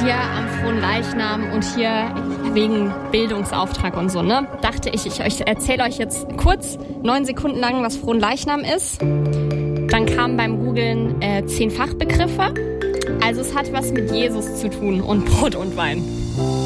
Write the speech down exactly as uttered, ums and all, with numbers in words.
hier am Fronleichnam und hier wegen Bildungsauftrag und so, ne, dachte ich, ich, ich erzähle euch jetzt kurz, neun Sekunden lang, was Fronleichnam ist. Dann kamen beim Googlen äh, zehn Fachbegriffe. Also es hat was mit Jesus zu tun und Brot und Wein.